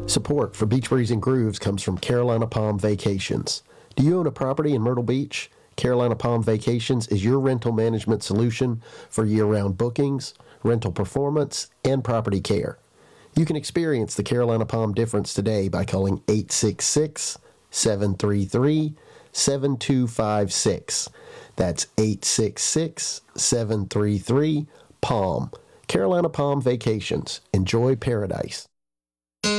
Support for Beach Breeze and Grooves comes from Carolina Palm Vacations. Do you own a property in Myrtle Beach? Carolina Palm Vacations is your rental management solution for year-round bookings, rental performance, and property care. You can experience the Carolina Palm difference today by calling 866-733-7256. That's 866-733-PALM. Carolina Palm Vacations. Enjoy paradise.